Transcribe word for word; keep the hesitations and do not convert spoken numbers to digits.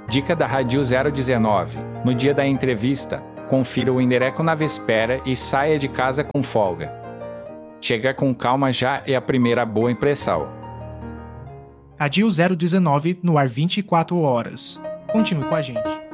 Dica da Rádio zero dezenove. No dia da entrevista, confira o endereço na véspera e saia de casa com folga. Chegar com calma já é a primeira boa impressão. Rádio zero dezenove no ar vinte e quatro horas. Continue com a gente.